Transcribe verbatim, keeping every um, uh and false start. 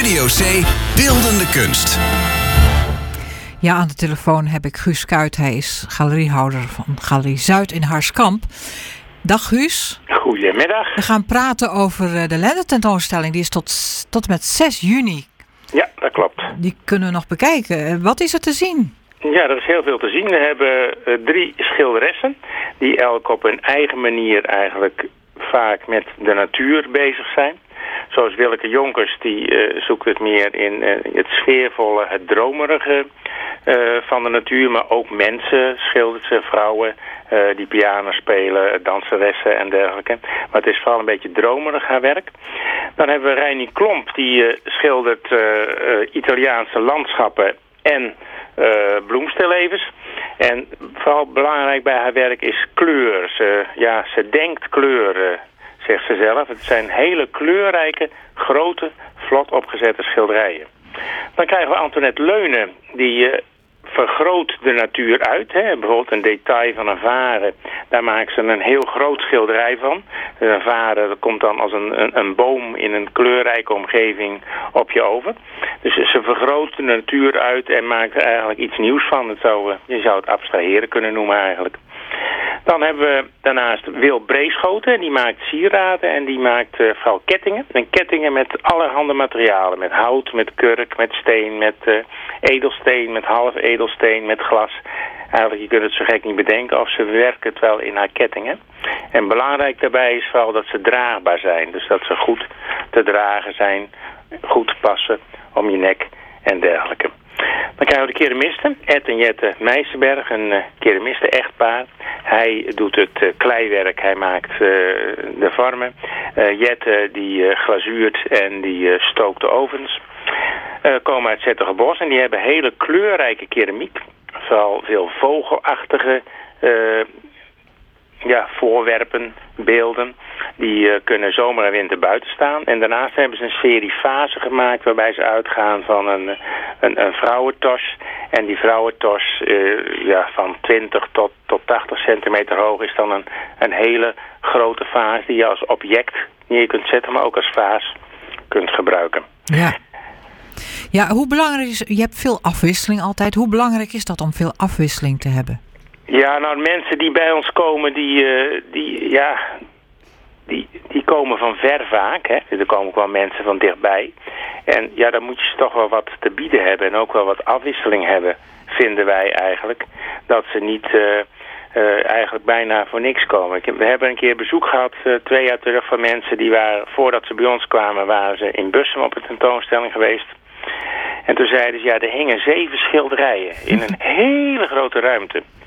Studio C, Beeldende Kunst. Ja, aan de telefoon heb ik Guus Kuyt. Hij is galeriehouder van Galerie Zuid in Harskamp. Dag Guus. Goedemiddag. We gaan praten over de lendententoonstelling. Die is tot, tot en met zes juni. Ja, dat klopt. Die kunnen we nog bekijken. Wat is er te zien? Ja, er is heel veel te zien. We hebben uh, drie schilderessen die elk op hun eigen manier eigenlijk vaak met de natuur bezig zijn. Zoals Willeke Jonkers, die uh, zoekt het meer in uh, het sfeervolle, het dromerige uh, van de natuur. Maar ook mensen schildert ze, vrouwen uh, die piano spelen, danseressen en dergelijke. Maar het is vooral een beetje dromerig haar werk. Dan hebben we Reini Klomp, die uh, schildert uh, uh, Italiaanse landschappen en uh, bloemstillevens. En vooral belangrijk bij haar werk is kleur. Ze, ja, ze denkt kleur, uh, zegt ze zelf. Het zijn hele kleurrijke, grote, vlot opgezette schilderijen. Dan krijgen we Antoinette Leunen, die uh, vergroot de natuur uit. Hè. Bijvoorbeeld een detail van een varen. Daar maakt ze een heel groot schilderij van. Een varen dat komt dan als een, een, een boom in een kleurrijke omgeving op je over. Dus ze vergroot de natuur uit en maakt er eigenlijk iets nieuws van. Het zou, je zou het abstraheren kunnen noemen eigenlijk. Dan hebben we daarnaast Wil Breeschoten. Die maakt sieraden en die maakt uh, vooral kettingen. En kettingen met allerhande materialen. Met hout, met kurk, met steen, met uh, edelsteen, met half edelsteen, met glas. Eigenlijk, je kunt het zo gek niet bedenken of ze werkt het wel in haar kettingen. En belangrijk daarbij is vooral dat ze draagbaar zijn. Dus dat ze goed te dragen zijn, goed passen om je nek en dergelijke. Dan krijgen we de keramisten, Ed en Jette Meijsenberg, een uh, keramisten-echtpaar. Hij doet het uh, kleiwerk, hij maakt uh, de vormen. Uh, Jette die uh, glazuurt en die uh, stookt de ovens. Uh, komen uit Zettergebos en die hebben hele kleurrijke keramiek. Vooral veel vogelachtige uh, ja, voorwerpen, beelden. Die uh, kunnen zomer en winter buiten staan. En daarnaast hebben ze een serie vazen gemaakt waarbij ze uitgaan van een, een, een vrouwentos. En die vrouwentos uh, ja, van twintig tot, tot tachtig centimeter hoog is dan een, een hele grote vaas die je als object neer kunt zetten, maar ook als vaas kunt gebruiken. Ja. Ja, hoe belangrijk is, je hebt veel afwisseling altijd. Hoe belangrijk is dat om veel afwisseling te hebben? Ja, nou mensen die bij ons komen, die, uh, die, ja, die, die komen van ver vaak. Hè? Er komen ook wel mensen van dichtbij. En ja, dan moet je ze toch wel wat te bieden hebben en ook wel wat afwisseling hebben, vinden wij eigenlijk. Dat ze niet uh, uh, eigenlijk bijna voor niks komen. We hebben een keer bezoek gehad, uh, twee jaar terug, van mensen die waren, voordat ze bij ons kwamen, waren ze in Bussum op een tentoonstelling geweest. En toen zeiden ze, ja, er hingen zeven schilderijen in een hele grote ruimte.